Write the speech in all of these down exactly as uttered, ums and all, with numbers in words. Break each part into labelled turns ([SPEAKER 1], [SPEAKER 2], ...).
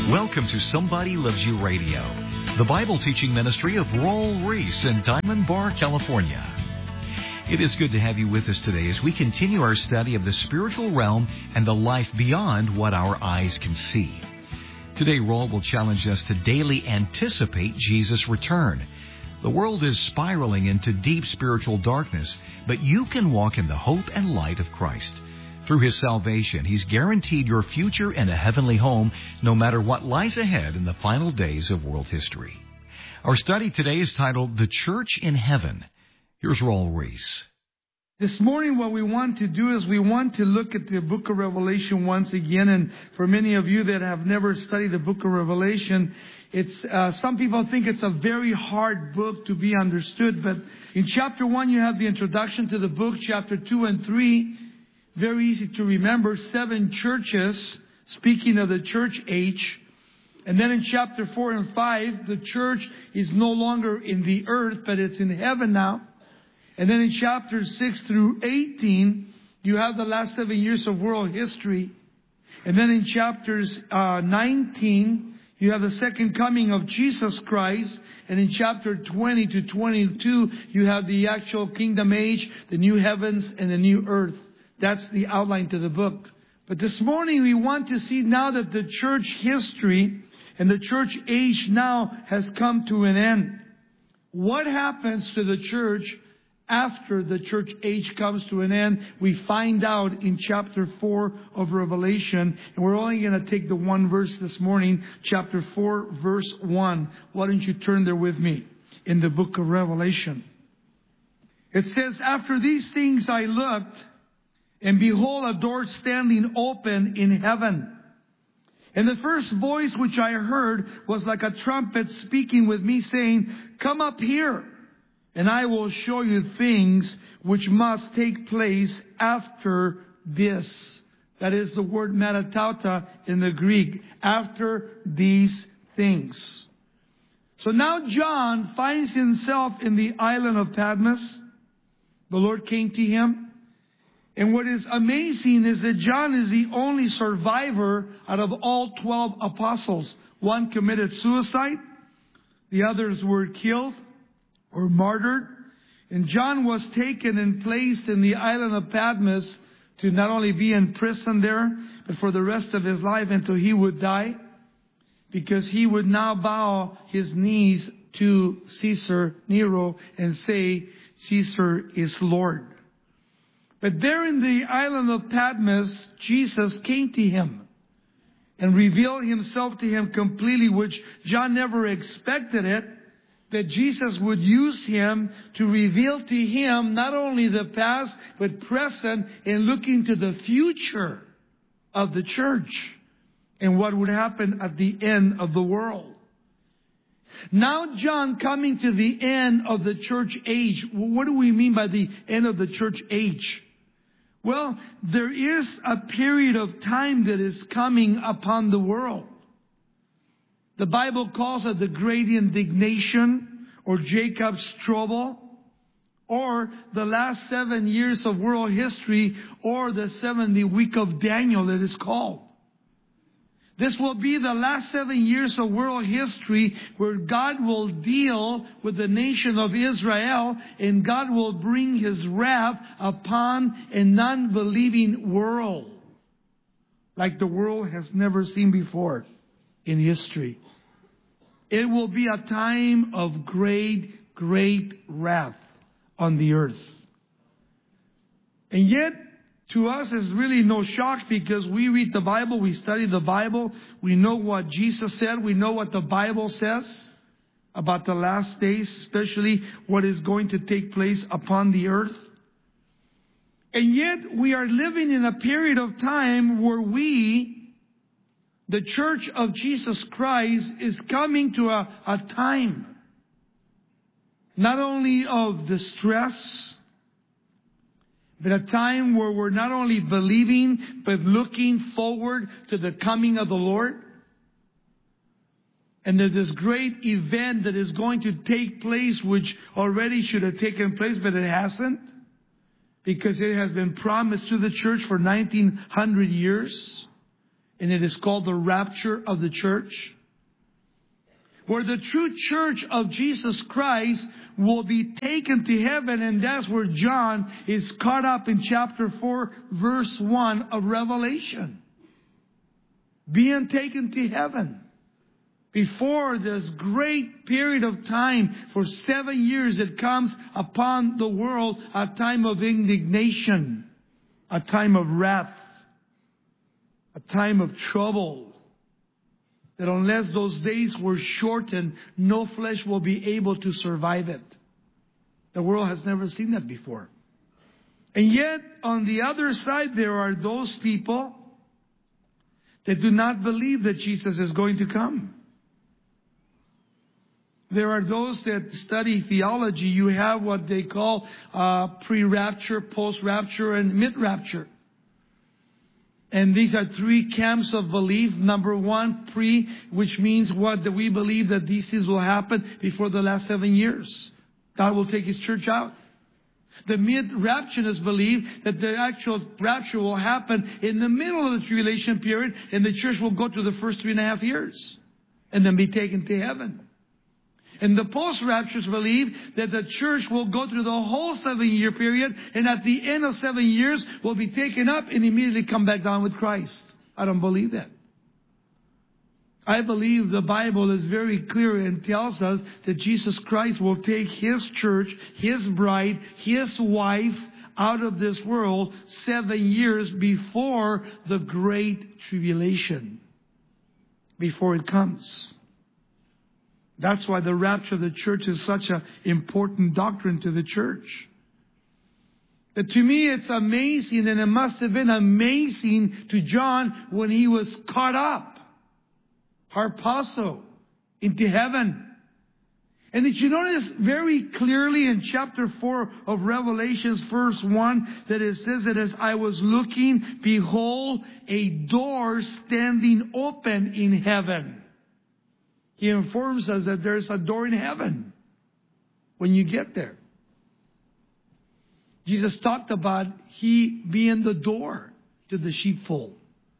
[SPEAKER 1] Welcome to Somebody Loves You Radio, the Bible teaching ministry of Raul Reese in Diamond Bar, California. It is good to have you with us today as we continue our study of the spiritual realm and the life beyond what our eyes can see. Today, Raul will challenge us to daily anticipate Jesus' return. The world is spiraling into deep spiritual darkness, but you can walk in the hope and light of Christ. Through His salvation, He's guaranteed your future in a heavenly home, no matter what lies ahead in the final days of world history. Our study today is titled The Church in Heaven. Here's Raul Reese.
[SPEAKER 2] This morning, what we want to do is we want to look at the book of Revelation once again. And for many of you that have never studied the book of Revelation, it's uh, some people think it's a very hard book to be understood. But in chapter one, you have the introduction to the book. Chapter two and three, very easy to remember, seven churches, speaking of the church age. And then in chapter four and five, the church is no longer in the earth, but it's in heaven now. And then in chapters six through eighteen, you have the last seven years of world history. And then in chapters uh, nineteen, you have the second coming of Jesus Christ. And in chapter twenty to twenty-two, you have the actual kingdom age, the new heavens and the new earth. That's the outline to the book. But this morning we want to see now that the church history and the church age now has come to an end. What happens to the church after the church age comes to an end? We find out in chapter four of Revelation. And we're only going to take the one verse this morning. Chapter four, verse one. Why don't you turn there with me in the book of Revelation? It says, "After these things I looked, and behold, a door standing open in heaven. And the first voice which I heard was like a trumpet speaking with me, saying, 'Come up here, and I will show you things which must take place after this.'" That is the word metatauta in the Greek. After these things. So now John finds himself in the island of Patmos. The Lord came to him. And what is amazing is that John is the only survivor out of all twelve apostles. One committed suicide. The others were killed or martyred. And John was taken and placed in the island of Patmos to not only be in prison there, but for the rest of his life until he would die. Because he would now bow his knees to Caesar Nero and say, "Caesar is Lord." But there in the island of Patmos, Jesus came to him and revealed Himself to him completely, which John never expected it, that Jesus would use him to reveal to him not only the past, but present, and looking to the future of the church and what would happen at the end of the world. Now John coming to the end of the church age. What do we mean by the end of the church age? Well, there is a period of time that is coming upon the world. The Bible calls it the Great Indignation or Jacob's trouble, or the last seven years of world history, or the seventy week of Daniel it is called. This will be the last seven years of world history where God will deal with the nation of Israel, and God will bring His wrath upon a non-believing world like the world has never seen before in history. It will be a time of great, great wrath on the earth. And yet, to us, it's really no shock because we read the Bible, we study the Bible, we know what Jesus said, we know what the Bible says about the last days, especially what is going to take place upon the earth. And yet, we are living in a period of time where we, the Church of Jesus Christ, is coming to a, a time not only of distress, but a time where we're not only believing, but looking forward to the coming of the Lord. And there's this great event that is going to take place, which already should have taken place, but it hasn't. Because it has been promised to the church for nineteen hundred years. And it is called the rapture of the church, where the true church of Jesus Christ will be taken to heaven. And that's where John is caught up in chapter four, verse one of Revelation. Being taken to heaven. Before this great period of time for seven years that comes upon the world, a time of indignation, a time of wrath, a time of trouble, that unless those days were shortened, no flesh will be able to survive it. The world has never seen that before. And yet, on the other side, there are those people that do not believe that Jesus is going to come. There are those that study theology. You have what they call uh, pre-rapture, post-rapture, and mid-rapture. And these are three camps of belief. Number one, pre, which means what? That we believe that these things will happen before the last seven years. God will take His church out. The mid-rapturists believe that the actual rapture will happen in the middle of the tribulation period, and the church will go to the first three and a half years and then be taken to heaven. And the post-rapturists believe that the church will go through the whole seven-year period, and at the end of seven years will be taken up and immediately come back down with Christ. I don't believe that. I believe the Bible is very clear and tells us that Jesus Christ will take His church, His bride, His wife out of this world seven years before the great tribulation, before it comes. That's why the rapture of the church is such an important doctrine to the church. But to me, it's amazing, and it must have been amazing to John when he was caught up, harpazo, into heaven. And did you notice very clearly in chapter four of Revelations, verse one, that it says that as I was looking, behold, a door standing open in heaven. He informs us that there's a door in heaven when you get there. Jesus talked about He being the door to the sheepfold.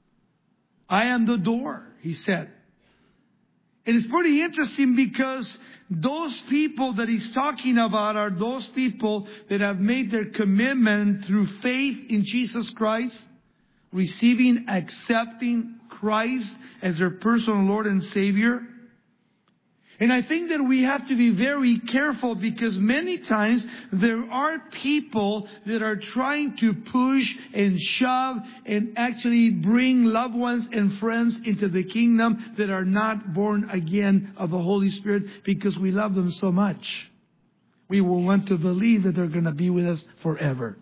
[SPEAKER 2] I am the door, He said. And it's pretty interesting because those people that He's talking about are those people that have made their commitment through faith in Jesus Christ, receiving, accepting Christ as their personal Lord and Savior. And I think that we have to be very careful because many times there are people that are trying to push and shove and actually bring loved ones and friends into the kingdom that are not born again of the Holy Spirit because we love them so much. We will want to believe that they're going to be with us forever.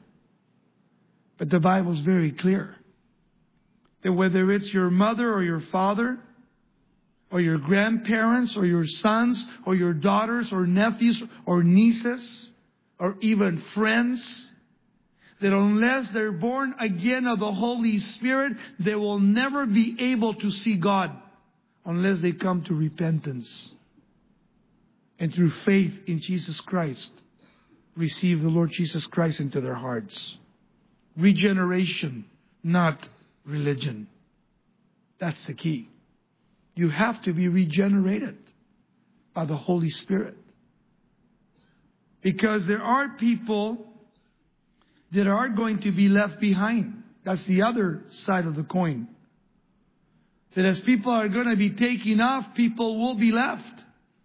[SPEAKER 2] But the Bible is very clear that whether it's your mother or your father, or your grandparents, or your sons, or your daughters, or nephews, or nieces, or even friends, that unless they're born again of the Holy Spirit, they will never be able to see God unless they come to repentance. And through faith in Jesus Christ, receive the Lord Jesus Christ into their hearts. Regeneration, not religion. That's the key. You have to be regenerated by the Holy Spirit. Because there are people that are going to be left behind. That's the other side of the coin. That as people are going to be taken off, people will be left.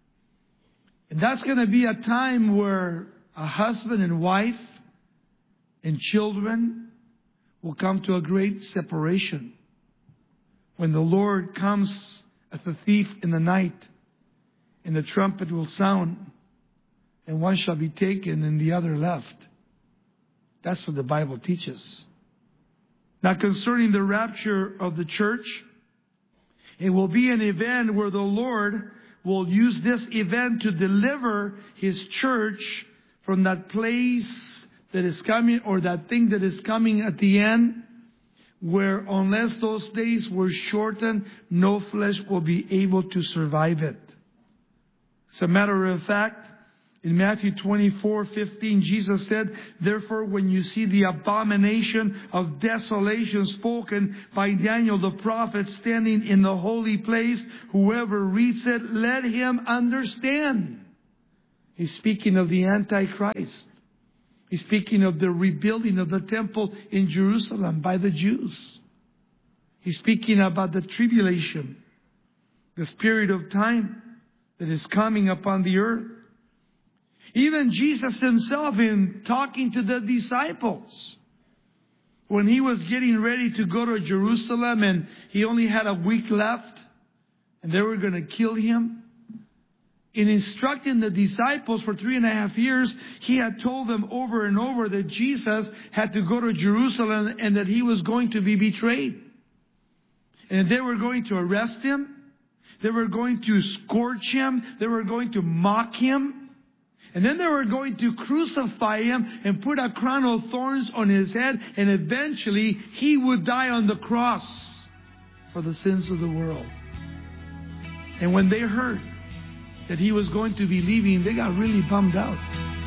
[SPEAKER 2] And that's going to be a time where a husband and wife and children will come to a great separation. When the Lord comes as a thief in the night, and the trumpet will sound, and one shall be taken and the other left. That's what the Bible teaches. Now, concerning the rapture of the church, it will be an event where the Lord will use this event to deliver His church from that place that is coming, or that thing that is coming at the end, where unless those days were shortened, no flesh will be able to survive it. As a matter of fact, In Matthew twenty-four fifteen, Jesus said, "Therefore, when you see the abomination of desolation spoken by Daniel the prophet standing in the holy place, whoever reads it, let him understand." He's speaking of the Antichrist. He's speaking of the rebuilding of the temple in Jerusalem by the Jews. He's speaking about the tribulation, this period of time that is coming upon the earth. Even Jesus himself, in talking to the disciples, when he was getting ready to go to Jerusalem and he only had a week left and they were going to kill him, in instructing the disciples for three and a half years, he had told them over and over that Jesus had to go to Jerusalem and that he was going to be betrayed. And they were going to arrest him. They were going to scourge him. They were going to mock him. And then they were going to crucify him and put a crown of thorns on his head. And eventually he would die on the cross for the sins of the world. And when they heard that he was going to be leaving, they got really bummed out.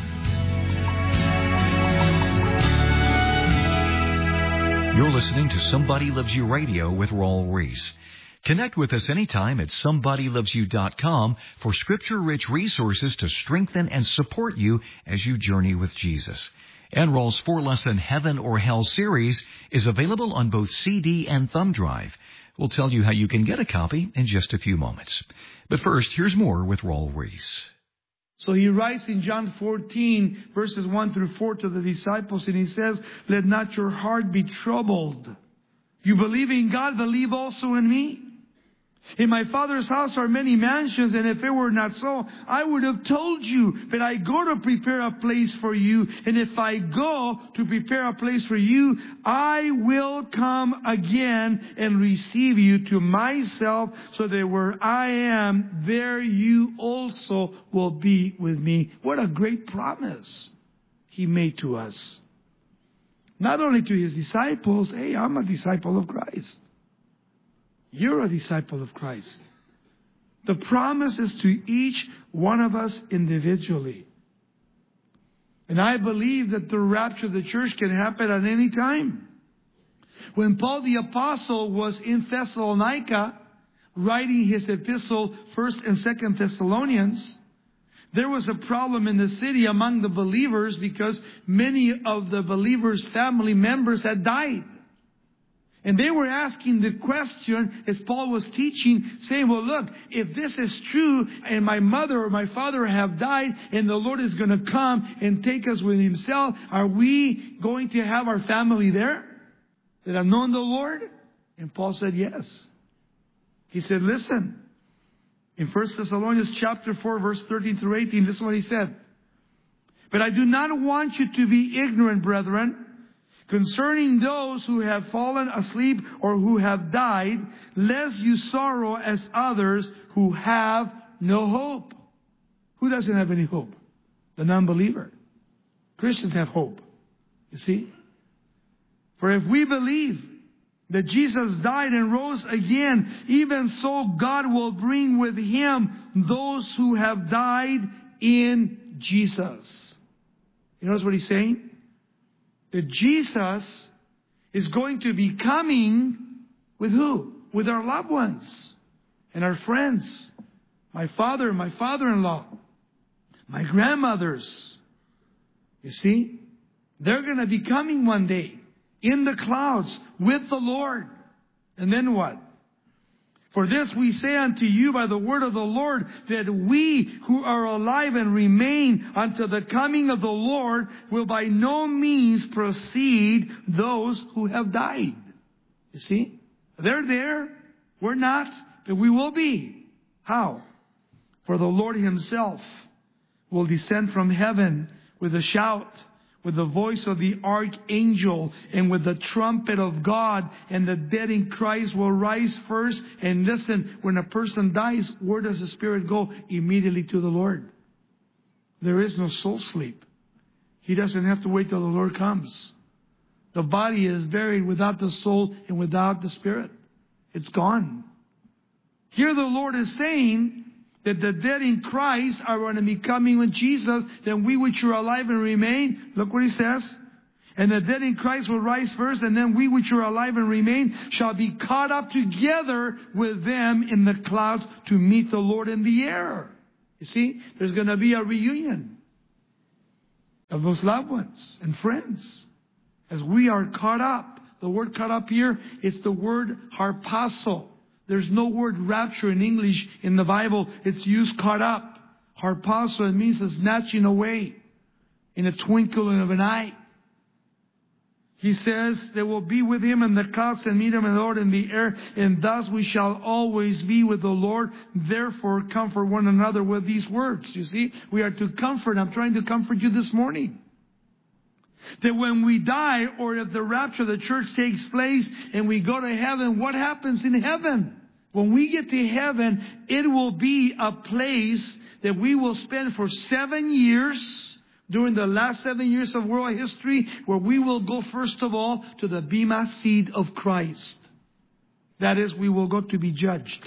[SPEAKER 1] You're listening to Somebody Loves You Radio with Raul Ries. Connect with us anytime at somebody loves you dot com for scripture-rich resources to strengthen and support you as you journey with Jesus. And Raul's four-lesson Heaven or Hell series is available on both C D and thumb drive. We'll tell you how you can get a copy in just a few moments. But first, here's more with Raul Ries.
[SPEAKER 2] So he writes in John fourteen, verses one through four to the disciples, and he says, "Let not your heart be troubled. You believe in God, believe also in me. In my Father's house are many mansions, and if it were not so, I would have told you. But I go to prepare a place for you. And if I go to prepare a place for you, I will come again and receive you to myself, so that where I am, there you also will be with me." What a great promise he made to us. Not only to his disciples, hey, I'm a disciple of Christ. You're a disciple of Christ. The promise is to each one of us individually. And I believe that the rapture of the church can happen at any time. When Paul the Apostle was in Thessalonica, writing his epistle, First and Second Thessalonians, there was a problem in the city among the believers because many of the believers' family members had died. And they were asking the question, as Paul was teaching, saying, well, look, if this is true and my mother or my father have died and the Lord is going to come and take us with himself, are we going to have our family there that have known the Lord? And Paul said, yes. He said, listen, in First Thessalonians chapter four, verse thirteen through eighteen, this is what he said. "But I do not want you to be ignorant, brethren, concerning those who have fallen asleep or who have died, lest you sorrow as others who have no hope." Who doesn't have any hope? The non-believer. Christians have hope. You see? "For if we believe that Jesus died and rose again, even so God will bring with him those who have died in Jesus." You notice what he's saying? That Jesus is going to be coming with who? With our loved ones and our friends. My father, my father-in-law, my grandmothers. You see? They're going to be coming one day in the clouds with the Lord. And then what? "For this we say unto you by the word of the Lord, that we who are alive and remain unto the coming of the Lord will by no means precede those who have died." You see? They're there. We're not. But we will be. How? "For the Lord himself will descend from heaven with a shout, with the voice of the archangel, and with the trumpet of God, and the dead in Christ will rise first." And listen, when a person dies, where does the spirit go? Immediately to the Lord. There is no soul sleep. He doesn't have to wait till the Lord comes. The body is buried without the soul and without the spirit. It's gone. Here the Lord is saying that the dead in Christ are going to be coming with Jesus, then we which are alive and remain, look what he says, and the dead in Christ will rise first, and then we which are alive and remain shall be caught up together with them in the clouds to meet the Lord in the air. You see, there's going to be a reunion of those loved ones and friends as we are caught up. The word caught up here, it's the word harpazo. There's no word rapture in English in the Bible. It's used caught up. Harpazo, it means a snatching away in a twinkling of an eye. He says, they will be with him in the clouds and meet him in the Lord in the air, and thus we shall always be with the Lord. Therefore, comfort one another with these words. You see, we are to comfort. I'm trying to comfort you this morning. That when we die, or if the rapture of the church takes place and we go to heaven, what happens in heaven? When we get to heaven, it will be a place that we will spend for seven years, during the last seven years of world history, where we will go first of all to the Bema seat of Christ. That is, we will go to be judged.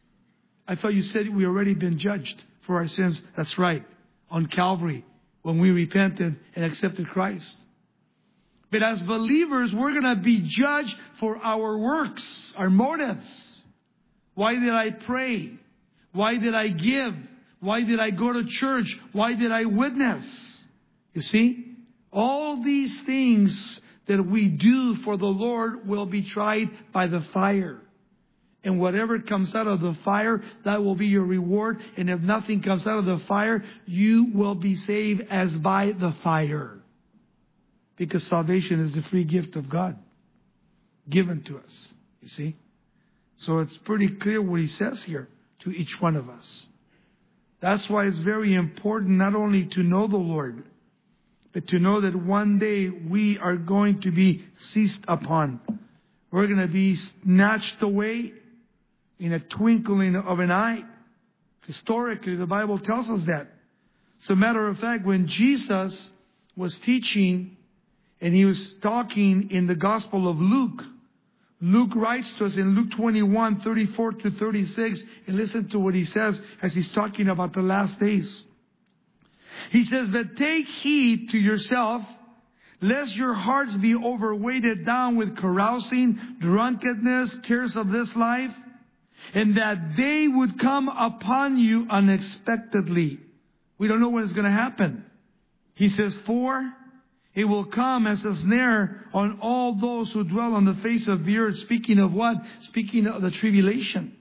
[SPEAKER 2] I thought you said we already been judged for our sins. That's right. On Calvary, when we repented and accepted Christ. But as believers, we're going to be judged for our works, our motives. Why did I pray? Why did I give? Why did I go to church? Why did I witness? You see, all these things that we do for the Lord will be tried by the fire. And whatever comes out of the fire, that will be your reward. And if nothing comes out of the fire, you will be saved as by the fire. Because salvation is the free gift of God given to us. You see? So it's pretty clear what he says here to each one of us. That's why it's very important not only to know the Lord, but to know that one day we are going to be seized upon. We're going to be snatched away in a twinkling of an eye. Historically, the Bible tells us that. As a matter of fact, when Jesus was teaching and he was talking in the Gospel of Luke, Luke writes to us in Luke twenty-one, thirty-four to thirty-six, and listen to what he says as he's talking about the last days. He says, "But take heed to yourself, lest your hearts be overweighted down with carousing, drunkenness, cares of this life, and that day would come upon you unexpectedly." We don't know when it's going to happen. He says, "For it will come as a snare on all those who dwell on the face of the earth." Speaking of what? Speaking of the tribulation.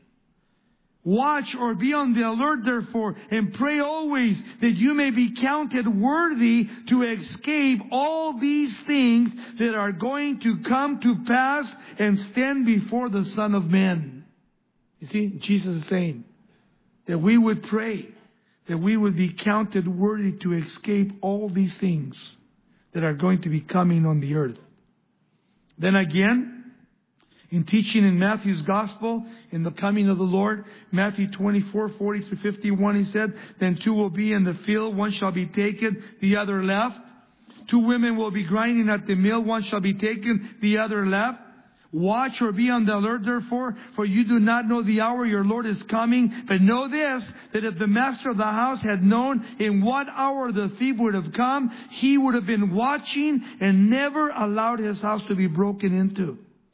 [SPEAKER 2] "Watch or be on the alert, therefore, and pray always that you may be counted worthy to escape all these things that are going to come to pass and stand before the Son of Man." You see, Jesus is saying that we would pray that we would be counted worthy to escape all these things that are going to be coming on the earth. Then again, in teaching in Matthew's Gospel, in the coming of the Lord, Matthew twenty-four, forty through fifty-one, he said, "Then two will be in the field, one shall be taken, the other left. Two women will be grinding at the mill, one shall be taken, the other left. Watch or be on the alert, therefore, for you do not know the hour your Lord is coming. But know this, that if the master of the house had known in what hour the thief would have come, he would have been watching and never allowed his house to be broken into."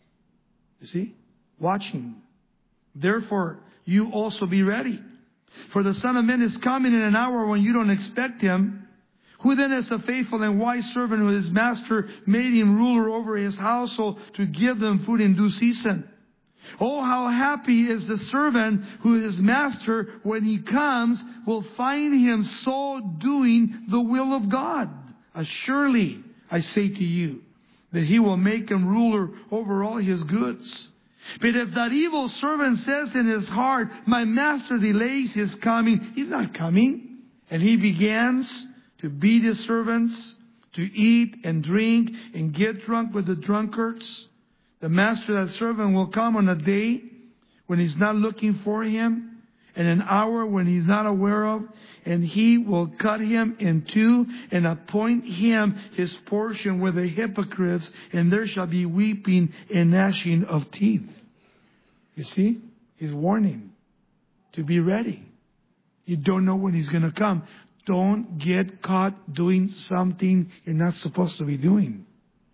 [SPEAKER 2] You see? Watching. "Therefore, you also be ready. For the Son of Man is coming in an hour when you don't expect him. Who then is a faithful and wise servant who his master made him ruler over his household to give them food in due season? Oh, how happy is the servant who his master, when he comes, will find him so doing the will of God. Surely, I say to you, that he will make him ruler over all his goods. But if that evil servant says in his heart, my master delays his coming," he's not coming, "and he begins to beat his servants, to eat and drink and get drunk with the drunkards, the master of that servant will come on a day when he's not looking for him, and an hour when he's not aware of, and he will cut him in two and appoint him his portion with the hypocrites, and there shall be weeping and gnashing of teeth." You see? He's warning to be ready. You don't know when He's going to come. Don't get caught doing something you're not supposed to be doing.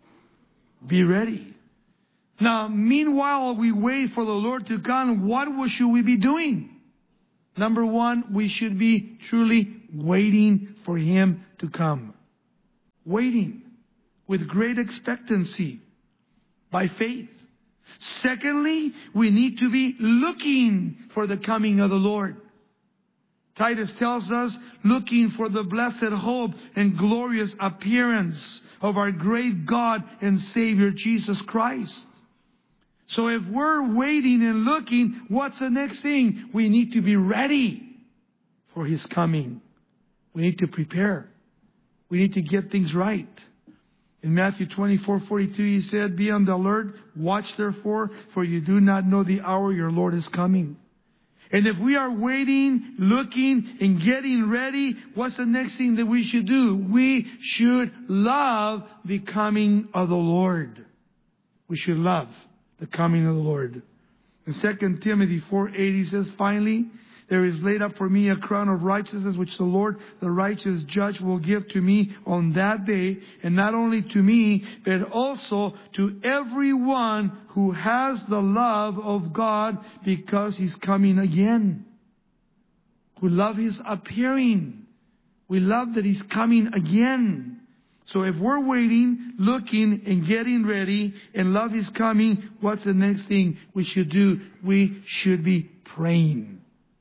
[SPEAKER 2] Be ready. Now, meanwhile, we wait for the Lord to come. What should we be doing? Number one, we should be truly waiting for Him to come. Waiting with great expectancy by faith. Secondly, we need to be looking for the coming of the Lord. Titus tells us, looking for the blessed hope and glorious appearance of our great God and Savior Jesus Christ. So if we're waiting and looking, what's the next thing? We need to be ready for His coming. We need to prepare. We need to get things right. In Matthew twenty-four forty-two, He said, be on the alert, watch therefore, for you do not know the hour your Lord is coming. And if we are waiting, looking, and getting ready, what's the next thing that we should do? We should love the coming of the Lord. We should love the coming of the Lord. In Second Timothy four eight, He says, finally, there is laid up for me a crown of righteousness, which the Lord, the righteous judge, will give to me on that day. And not only to me, but also to everyone who has the love of God, because He's coming again. We love His appearing. We love that He's coming again. So if we're waiting, looking, and getting ready, and love is coming, what's the next thing we should do? We should be praying.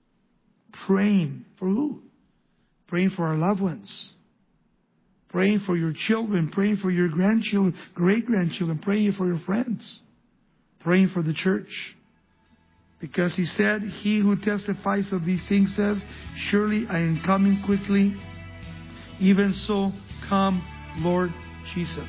[SPEAKER 2] Praying for who? Praying for our loved ones. Praying for your children. Praying for your grandchildren, great-grandchildren. Praying for your friends. Praying for the church. Because He said, He who testifies of these things says, surely I am coming quickly. Even so, come, Lord Jesus.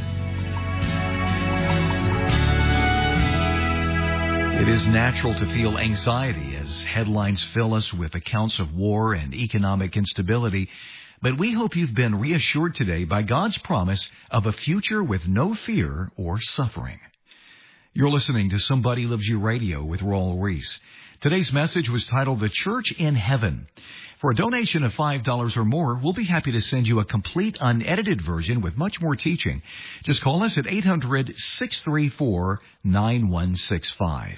[SPEAKER 1] It is natural to feel anxiety as headlines fill us with accounts of war and economic instability, but we hope you've been reassured today by God's promise of a future with no fear or suffering. You're listening to Somebody Loves You Radio with Raul Ries. Today's message was titled The Church in Heaven. For a donation of five dollars or more, we'll be happy to send you a complete, unedited version with much more teaching. Just call us at eight hundred, six three four, nine one six five.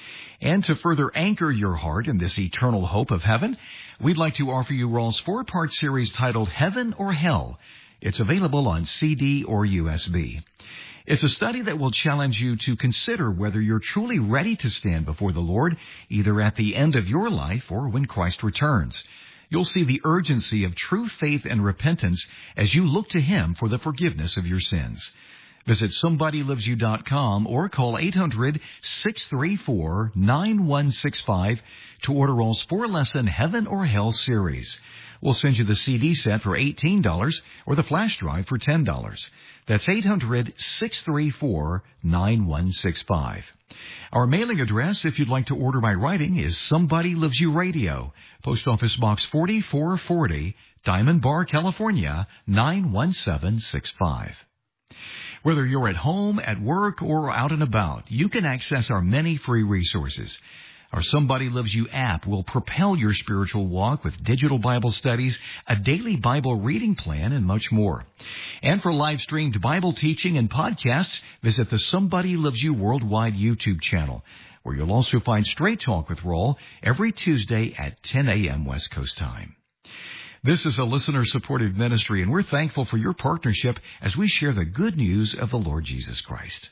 [SPEAKER 1] And to further anchor your heart in this eternal hope of heaven, we'd like to offer you Raul's four-part series titled Heaven or Hell. It's available on C D or U S B. It's a study that will challenge you to consider whether you're truly ready to stand before the Lord, either at the end of your life or when Christ returns. You'll see the urgency of true faith and repentance as you look to Him for the forgiveness of your sins. Visit somebody loves you dot com or call eight hundred, six three four, nine one six five to order Raul's four-lesson Heaven or Hell series. We'll send you the C D set for eighteen dollars or the flash drive for ten dollars. That's eight hundred, six three four, nine one six five. Our mailing address, if you'd like to order by writing, is Somebody Loves You Radio, Post Office Box forty-four forty, Diamond Bar, California, nine one seven six five. Whether you're at home, at work, or out and about, you can access our many free resources. Our Somebody Loves You app will propel your spiritual walk with digital Bible studies, a daily Bible reading plan, and much more. And for live-streamed Bible teaching and podcasts, visit the Somebody Loves You Worldwide YouTube channel, where you'll also find Straight Talk with Raul every Tuesday at ten a.m. West Coast time. This is a listener-supported ministry, and we're thankful for your partnership as we share the good news of the Lord Jesus Christ.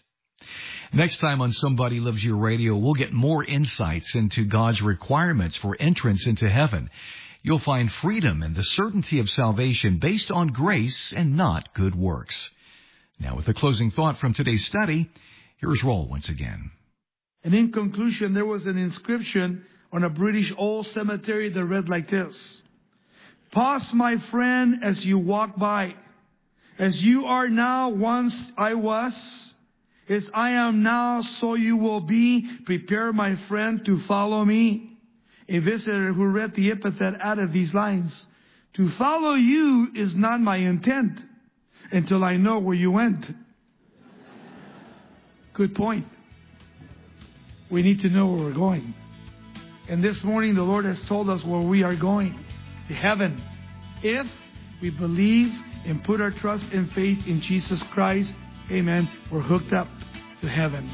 [SPEAKER 1] Next time on Somebody Loves You Radio, we'll get more insights into God's requirements for entrance into heaven. You'll find freedom and the certainty of salvation based on grace and not good works. Now, with a closing thought from today's study, here's Raul once again.
[SPEAKER 2] And in conclusion, there was an inscription on a British old cemetery that read like this: "Pause, my friend, as you walk by. As you are now, once I was. As I am now, so you will be. Prepare, my friend, to follow me." A visitor who read the epitaph added these lines: "To follow you is not my intent until I know where you went." Good point. We need to know where we're going. And this morning the Lord has told us where we are going, to heaven. If we believe and put our trust and faith in Jesus Christ, amen, we're hooked up to heaven.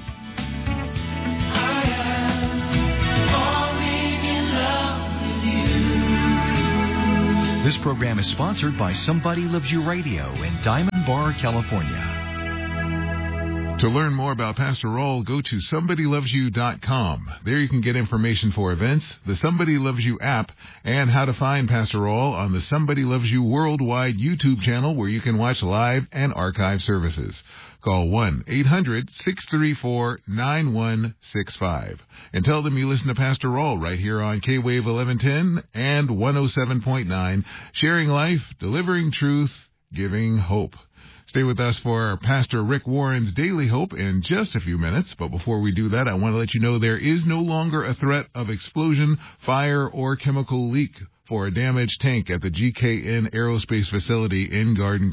[SPEAKER 1] This program is sponsored by Somebody Loves You Radio in Diamond Bar, California.
[SPEAKER 3] To learn more about Pastor Raul, go to somebody loves you dot com. There you can get information for events, the Somebody Loves You app, and how to find Pastor Raul on the Somebody Loves You Worldwide YouTube channel, where you can watch live and archive services. Call one eight hundred six three four nine one six five and tell them you listen to Pastor Raul right here on K-Wave eleven ten and one oh seven point nine, sharing life, delivering truth, giving hope. Stay with us for Pastor Rick Warren's Daily Hope in just a few minutes. But before we do that, I want to let you know there is no longer a threat of explosion, fire, or chemical leak for a damaged tank at the G K N Aerospace Facility in Garden